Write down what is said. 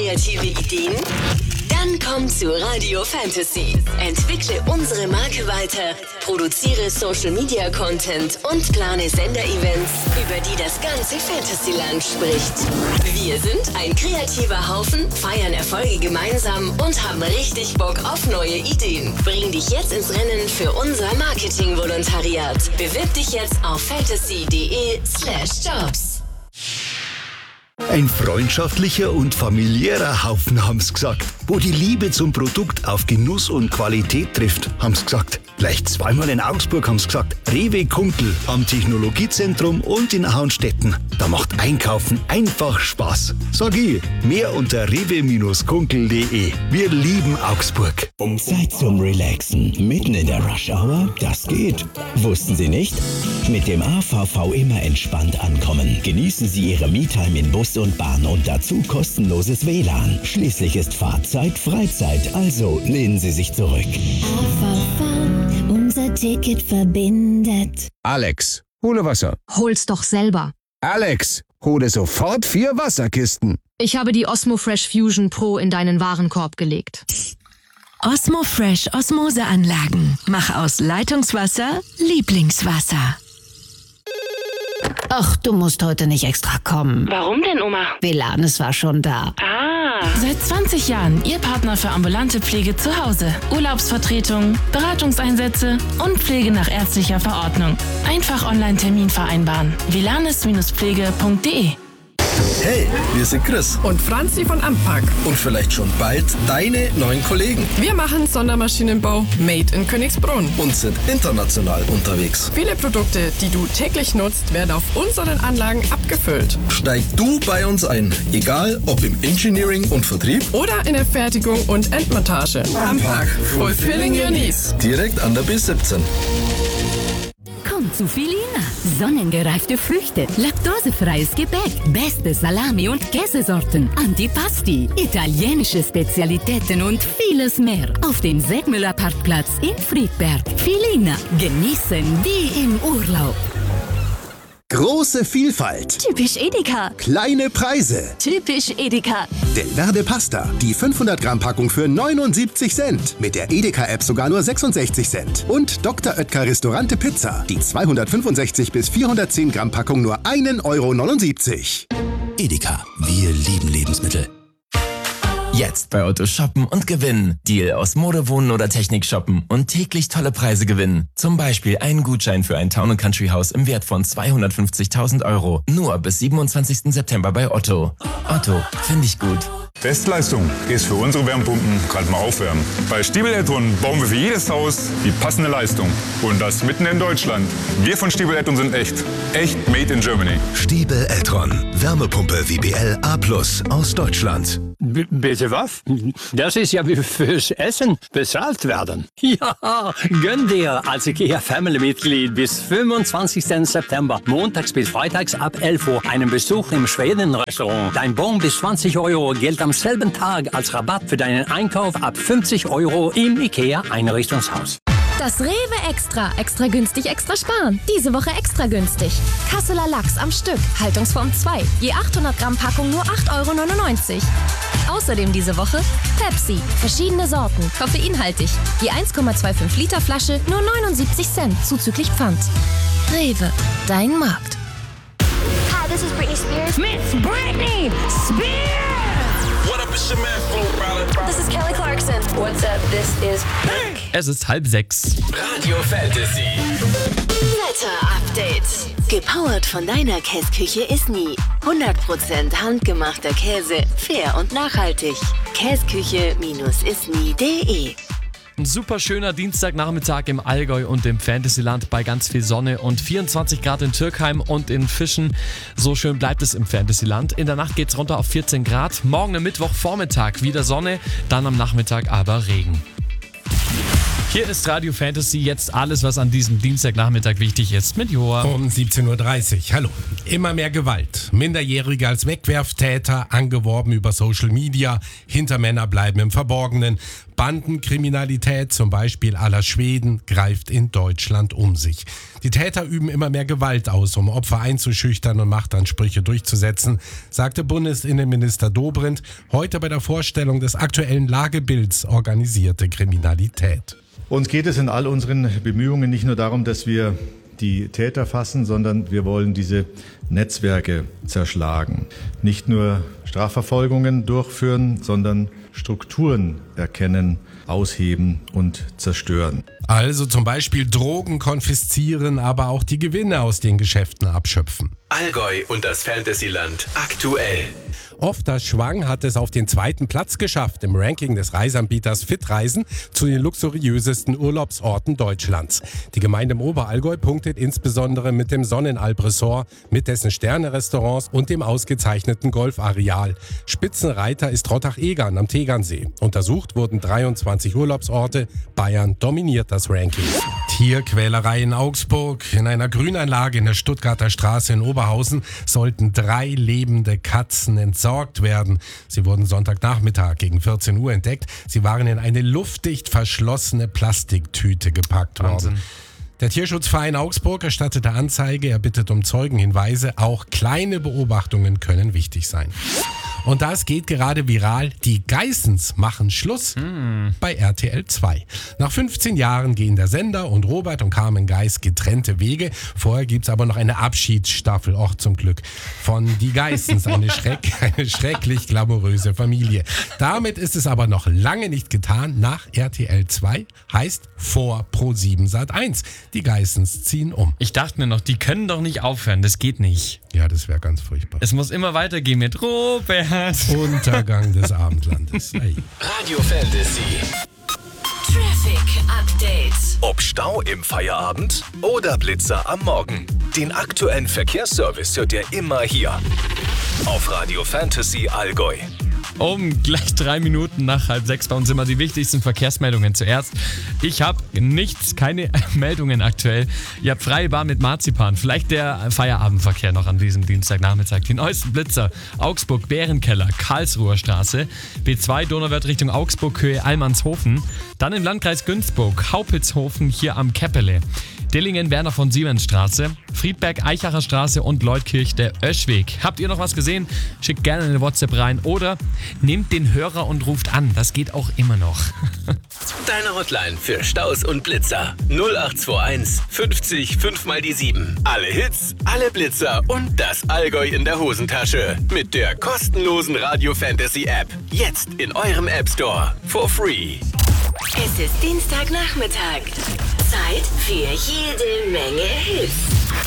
kreative Ideen? Dann komm zu Radio Fantasy. Entwickle unsere Marke weiter, produziere Social-Media-Content und plane Sender-Events, über die das ganze Fantasyland spricht. Wir sind ein kreativer Haufen, feiern Erfolge gemeinsam und haben richtig Bock auf neue Ideen. Bring dich jetzt ins Rennen für unser Marketing-Volontariat. Bewirb dich jetzt auf fantasy.de/jobs. Ein freundschaftlicher und familiärer Haufen, haben's gesagt. Wo die Liebe zum Produkt auf Genuss und Qualität trifft, haben's gesagt. Gleich zweimal in Augsburg haben's gesagt. Rewe Kunkel am Technologiezentrum und in Auenstetten. Da macht Einkaufen einfach Spaß. Sag ich, mehr unter rewe-kunkel.de. Wir lieben Augsburg. Zeit zum Relaxen. Mitten in der Rush Hour? Das geht. Wussten Sie nicht? Mit dem AVV immer entspannt ankommen. Genießen Sie Ihre Me-Time in Bus und Bahn und dazu kostenloses WLAN. Schließlich ist Fahrzeit Freizeit, also lehnen Sie sich zurück. AVV, unser Ticket verbindet. Alex, hole Wasser. Hol's doch selber. Alex, hole sofort 4 Wasserkisten. Ich habe die Osmo Fresh Fusion Pro in deinen Warenkorb gelegt. Osmo Fresh Osmoseanlagen. Mach aus Leitungswasser Lieblingswasser. Ach, du musst heute nicht extra kommen. Warum denn, Oma? Velanes war schon da. Seit 20 Jahren Ihr Partner für ambulante Pflege zu Hause. Urlaubsvertretung, Beratungseinsätze und Pflege nach ärztlicher Verordnung. Einfach Online-Termin vereinbaren. velanes-pflege.de. Hey, wir sind Chris und Franzi von Ampac. Und vielleicht schon bald deine neuen Kollegen. Wir machen Sondermaschinenbau made in Königsbrunn Und sind international unterwegs. Viele Produkte, die du täglich nutzt, werden auf unseren Anlagen abgefüllt. Steig du bei uns ein, egal ob im Engineering und Vertrieb oder in der Fertigung und Endmontage. Ampac, fulfilling your needs. Direkt an der B17. Komm zu Filina. Sonnengereifte Früchte, laktosefreies Gebäck, beste Salami- und Käsesorten, Antipasti, italienische Spezialitäten und vieles mehr. Auf dem Segmüller Parkplatz in Friedberg. Filina. Genießen wie im Urlaub. Große Vielfalt. Typisch Edeka. Kleine Preise. Typisch Edeka. Del Verde Pasta. Die 500 Gramm Packung für 79 Cent. Mit der Edeka-App sogar nur 66 Cent. Und Dr. Oetker Restaurante Pizza. Die 265 bis 410 Gramm Packung nur 1,79 €. Edeka. Wir lieben Lebensmittel. Jetzt bei Otto shoppen und gewinnen. Deal aus Mode, Wohnen oder Technik shoppen und täglich tolle Preise gewinnen. Zum Beispiel einen Gutschein für ein Town & Country Haus im Wert von 250.000 €. Nur bis 27. September bei Otto. Otto, finde ich gut. Bestleistung ist für unsere Wärmepumpen gerade mal aufwärmen. Bei Stiebel Eltron bauen wir für jedes Haus die passende Leistung. Und das mitten in Deutschland. Wir von Stiebel Eltron sind echt. Echt made in Germany. Stiebel Eltron. Wärmepumpe WBL A+ aus Deutschland. Bitte was? Das ist ja wie fürs Essen bezahlt werden. Ja, gönn dir als IKEA-Family-Mitglied bis 25. September, montags bis freitags ab 11 Uhr, einen Besuch im Schweden-Restaurant. Dein Bon bis 20 € gilt am selben Tag als Rabatt für deinen Einkauf ab 50 € im IKEA-Einrichtungshaus. Das Rewe Extra. Extra günstig, extra sparen. Diese Woche extra günstig. Kasseler Lachs am Stück. Haltungsform 2. Je 800 Gramm Packung nur 8,99 €. Außerdem diese Woche Pepsi. Verschiedene Sorten. Koffeinhaltig. Je 1,25 Liter Flasche nur 79 Cent. Zuzüglich Pfand. Rewe. Dein Markt. Hi, this is Britney Spears. Miss Britney Spears! What up, it's your man, Flo Rida. This is Kelly Clarkson. What's up, this is Pink. Es ist 5:30. Radio Fantasy. Wetter-Update. Gepowert von deiner Käsküche Isny. 100% handgemachter Käse. Fair und nachhaltig. Käsküche-isny.de. Ein super schöner Dienstagnachmittag im Allgäu und im Fantasyland bei ganz viel Sonne und 24 Grad in Türkheim und in Fischen. So schön bleibt es im Fantasyland. In der Nacht geht's runter auf 14 Grad. Morgen am Mittwochvormittag wieder Sonne, dann am Nachmittag aber Regen. Hier ist Radio Fantasy, jetzt alles, was an diesem Dienstagnachmittag wichtig ist, mit Joa. Um 17.30 Uhr. Hallo. Immer mehr Gewalt. Minderjährige als Wegwerftäter, angeworben über Social Media. Hintermänner bleiben im Verborgenen. Bandenkriminalität, zum Beispiel à la Schweden, greift in Deutschland um sich. Die Täter üben immer mehr Gewalt aus, um Opfer einzuschüchtern und Machtansprüche durchzusetzen, sagte Bundesinnenminister Dobrindt heute bei der Vorstellung des aktuellen Lagebilds Organisierte Kriminalität. Uns geht es in all unseren Bemühungen nicht nur darum, dass wir die Täter fassen, sondern wir wollen diese Netzwerke zerschlagen. Nicht nur Strafverfolgungen durchführen, sondern Strukturen erkennen, ausheben und zerstören. Also zum Beispiel Drogen konfiszieren, aber auch die Gewinne aus den Geschäften abschöpfen. Allgäu und das Fantasyland aktuell. Ofterschwang hat es auf den 2. Platz geschafft im Ranking des Reiseanbieters Fitreisen zu den luxuriösesten Urlaubsorten Deutschlands. Die Gemeinde im Oberallgäu punktet insbesondere mit dem Sonnenalb-Resort, mit dessen Sterne-Restaurants und dem ausgezeichneten Golfareal. Spitzenreiter ist Rottach-Egern am Tegernsee. Untersucht wurden 23 Urlaubsorte. Bayern dominiert das Ranking. Tierquälerei in Augsburg. In einer Grünanlage in der Stuttgarter Straße in Oberhausen sollten 3 lebende Katzen entsorgt werden. Sie wurden Sonntagnachmittag gegen 14 Uhr entdeckt. Sie waren in eine luftdicht verschlossene Plastiktüte gepackt worden. Der Tierschutzverein Augsburg erstattete Anzeige, er bittet um Zeugenhinweise. Auch kleine Beobachtungen können wichtig sein. Und das geht gerade viral. Die Geissens machen Schluss bei RTL 2. Nach 15 Jahren gehen der Sender und Robert und Carmen Geiss getrennte Wege. Vorher gibt's aber noch eine Abschiedsstaffel, auch zum Glück, von Die Geissens, eine schrecklich glamouröse Familie. Damit ist es aber noch lange nicht getan. Nach RTL 2 heißt vor Pro7 Sat.1. Die Geissens ziehen um. Ich dachte mir noch, die können doch nicht aufhören, das geht nicht. Ja, das wäre ganz furchtbar. Es muss immer weitergehen mit Robert. Untergang des Abendlandes. Hey. Radio Fantasy. Traffic Update. Ob Stau im Feierabend oder Blitzer am Morgen. Den aktuellen Verkehrsservice hört ihr immer hier. Auf Radio Fantasy Allgäu. Um gleich 3 Minuten nach 5:30 bei uns immer die wichtigsten Verkehrsmeldungen zuerst. Ich habe keine Meldungen aktuell. Ihr habt freie Bahn mit Marzipan. Vielleicht der Feierabendverkehr noch an diesem Dienstagnachmittag. Die neuesten Blitzer. Augsburg, Bärenkeller, Karlsruher Straße. B2 Donauwörth Richtung Augsburg, Höhe Allmannshofen. Dann im Landkreis Günzburg, Haupitzhofen hier am Keppele. Dillingen, Werner von Siemens Straße, Friedberg, Eichacher Straße und Leutkirch, der Öschweg. Habt ihr noch was gesehen? Schickt gerne eine WhatsApp rein oder nehmt den Hörer und ruft an. Das geht auch immer noch. Deine Hotline für Staus und Blitzer. 0821 50 5 mal die 7. Alle Hits, alle Blitzer und das Allgäu in der Hosentasche. Mit der kostenlosen Radio Fantasy App. Jetzt in eurem App Store. For free. Es ist Dienstagnachmittag. Zeit für jede Menge Hits.